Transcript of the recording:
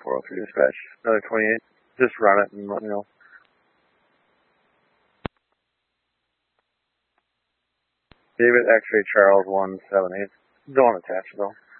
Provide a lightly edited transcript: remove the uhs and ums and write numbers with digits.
403 dispatch, another 28. Just run it and let me know. David X-ray Charles 178. Don't attach it though.